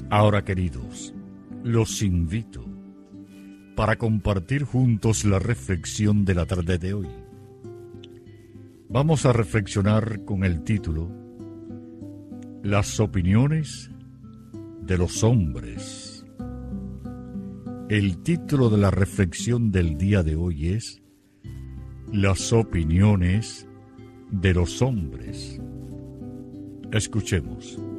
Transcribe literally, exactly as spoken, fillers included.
Ahora, queridos, los invito para compartir juntos la reflexión de la tarde de hoy. Vamos a reflexionar con el título Las opiniones de los hombres. El título de la reflexión del día de hoy es Las opiniones de los hombres. Escuchemos.